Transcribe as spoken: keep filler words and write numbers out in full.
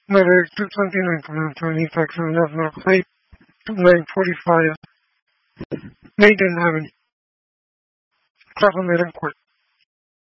Number two twenty-nine command twenty Texas National Flight nine forty-five Maiden Avenue, Sacramento Court.